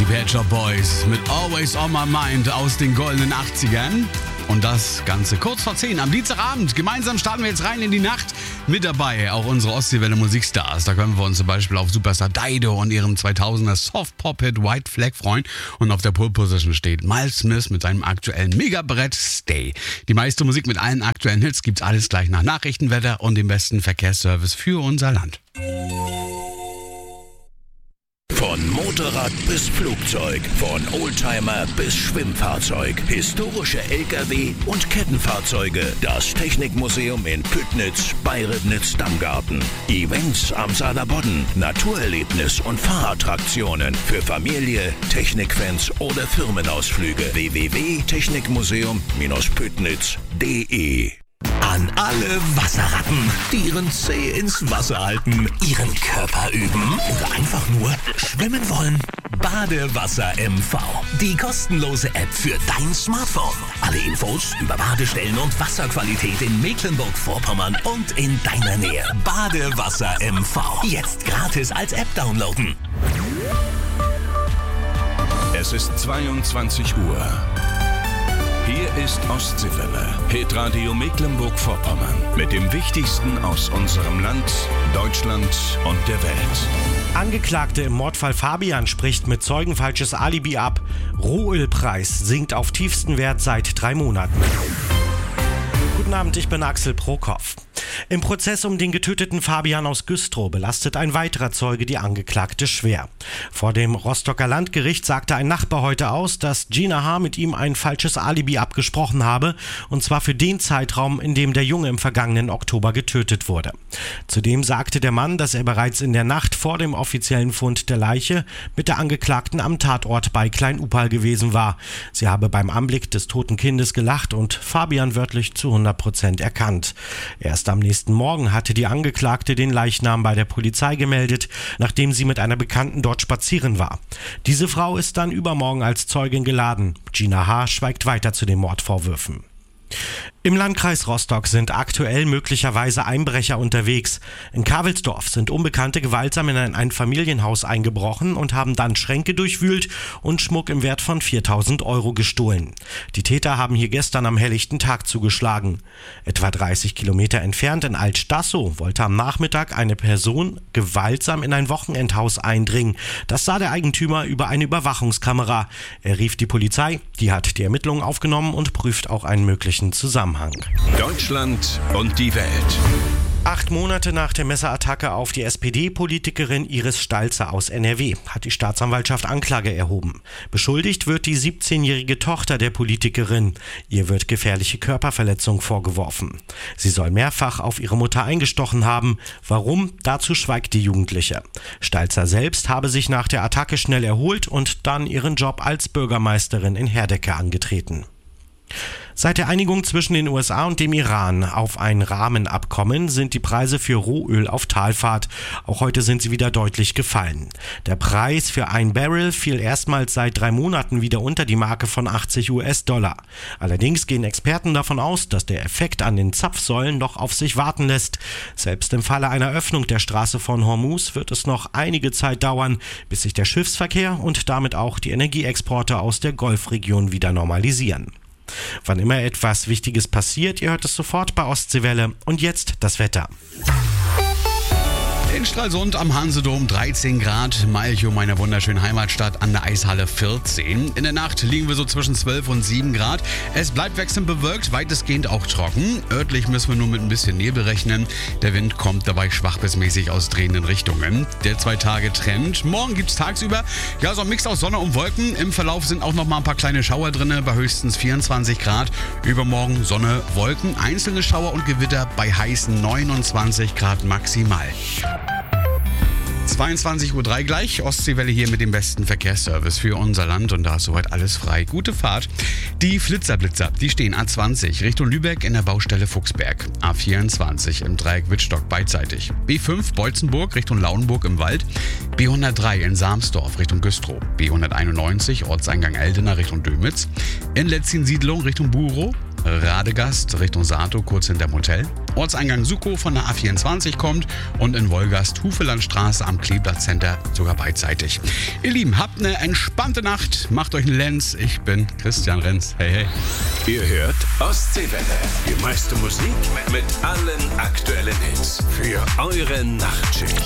Pet Shop Boys mit Always on My Mind aus den goldenen 80ern. Und das Ganze kurz vor 10 am Dienstagabend. Gemeinsam starten wir jetzt rein in die Nacht. Mit dabei auch unsere Ostseewelle Musikstars. Da können wir uns zum Beispiel auf Superstar Dido und ihrem 2000er Soft-Pop-Hit White Flag freuen. Und auf der Pole Position steht Miles Smith mit seinem aktuellen Megabrett Stay. Die meiste Musik mit allen aktuellen Hits gibt's alles gleich nach Nachrichtenwetter und dem besten Verkehrsservice für unser Land. Von Motorrad bis Flugzeug, von Oldtimer bis Schwimmfahrzeug, historische LKW und Kettenfahrzeuge. Das Technikmuseum in Püttnitz bei Ribnitz-Damgarten. Events am Saarlandbodden, Naturerlebnis und Fahrattraktionen für Familie, Technikfans oder Firmenausflüge. www.technikmuseum-püttnitz.de. An alle Wasserratten, die ihren Zeh ins Wasser halten, ihren Körper üben oder einfach nur schwimmen wollen. Badewasser MV, die kostenlose App für dein Smartphone. Alle Infos über Badestellen und Wasserqualität in Mecklenburg-Vorpommern und in deiner Nähe. Badewasser MV, jetzt gratis als App downloaden. Es ist 22 Uhr. Hier ist Ostseewelle, Hitradio Mecklenburg-Vorpommern. Mit dem Wichtigsten aus unserem Land, Deutschland und der Welt. Angeklagte im Mordfall Fabian spricht mit Zeugen falsches Alibi ab. Rohölpreis sinkt auf tiefsten Wert seit 3 Monaten. Guten Abend, ich bin Axel Prokop. Im Prozess um den getöteten Fabian aus Güstrow belastet ein weiterer Zeuge die Angeklagte schwer. Vor dem Rostocker Landgericht sagte ein Nachbar heute aus, dass Gina H. mit ihm ein falsches Alibi abgesprochen habe, und zwar für den Zeitraum, in dem der Junge im vergangenen Oktober getötet wurde. Zudem sagte der Mann, dass er bereits in der Nacht vor dem offiziellen Fund der Leiche mit der Angeklagten am Tatort bei Klein-Upal gewesen war. Sie habe beim Anblick des toten Kindes gelacht und Fabian wörtlich zu 100% erkannt. Erst am nächsten Morgen hatte die Angeklagte den Leichnam bei der Polizei gemeldet, nachdem sie mit einer Bekannten dort spazieren war. Diese Frau ist dann übermorgen als Zeugin geladen. Gina H. schweigt weiter zu den Mordvorwürfen. Im Landkreis Rostock sind aktuell möglicherweise Einbrecher unterwegs. In Kavelsdorf sind Unbekannte gewaltsam in ein Familienhaus eingebrochen und haben dann Schränke durchwühlt und Schmuck im Wert von 4.000 € gestohlen. Die Täter haben hier gestern am helllichten Tag zugeschlagen. Etwa 30 Kilometer entfernt in Altstassow wollte am Nachmittag eine Person gewaltsam in ein Wochenendhaus eindringen. Das sah der Eigentümer über eine Überwachungskamera. Er rief die Polizei, die hat die Ermittlungen aufgenommen und prüft auch einen möglichen Zusammenhang. Deutschland und die Welt. 8 Monate nach der Messerattacke auf die SPD-Politikerin Iris Stalzer aus NRW hat die Staatsanwaltschaft Anklage erhoben. Beschuldigt wird die 17-jährige Tochter der Politikerin. Ihr wird gefährliche Körperverletzung vorgeworfen. Sie soll mehrfach auf ihre Mutter eingestochen haben. Warum? Dazu schweigt die Jugendliche. Stalzer selbst habe sich nach der Attacke schnell erholt und dann ihren Job als Bürgermeisterin in Herdecke angetreten. Seit der Einigung zwischen den USA und dem Iran auf ein Rahmenabkommen sind die Preise für Rohöl auf Talfahrt. Auch heute sind sie wieder deutlich gefallen. Der Preis für ein Barrel fiel erstmals seit 3 Monaten wieder unter die Marke von $80. Allerdings gehen Experten davon aus, dass der Effekt an den Zapfsäulen noch auf sich warten lässt. Selbst im Falle einer Öffnung der Straße von Hormuz wird es noch einige Zeit dauern, bis sich der Schiffsverkehr und damit auch die Energieexporte aus der Golfregion wieder normalisieren. Wann immer etwas Wichtiges passiert, ihr hört es sofort bei Ostseewelle. Und jetzt das Wetter. In Stralsund am Hansedom 13 Grad, Malchow, meiner wunderschönen Heimatstadt, an der Eishalle 14. In der Nacht liegen wir so zwischen 12 und 7 Grad. Es bleibt wechselnd bewölkt, weitestgehend auch trocken. Örtlich müssen wir nur mit ein bisschen Nebel rechnen. Der Wind kommt dabei schwach bis mäßig aus drehenden Richtungen. Der 2-Tage-Trend. Morgen gibt es tagsüber so ein Mix aus Sonne und Wolken. Im Verlauf sind auch noch mal ein paar kleine Schauer drin, bei höchstens 24 Grad. Übermorgen Sonne, Wolken, einzelne Schauer und Gewitter bei heißen 29 Grad maximal. 22:03 Uhr gleich, Ostseewelle hier mit dem besten Verkehrsservice für unser Land und da ist soweit alles frei. Gute Fahrt. Die Flitzer, die stehen A20 Richtung Lübeck in der Baustelle Fuchsberg, A24 im Dreieck Wittstock beidseitig, B5 Beutzenburg Richtung Lauenburg im Wald, B103 in Samsdorf Richtung Güstrow, B191 Ortseingang Eldena Richtung Dömitz, in Letzin-Siedlung Richtung Burow, Radegast Richtung Sato, kurz hinterm Hotel. Ortseingang Sukow von der A24 kommt und in Wolgast Hufelandstraße am Kleeblatt-Center sogar beidseitig. Ihr Lieben, habt eine entspannte Nacht, macht euch einen Lenz. Ich bin Christian Renz. Hey, hey. Ihr hört Ostseewelle. Die meiste Musik mit allen aktuellen Hits für eure Nachtschicht.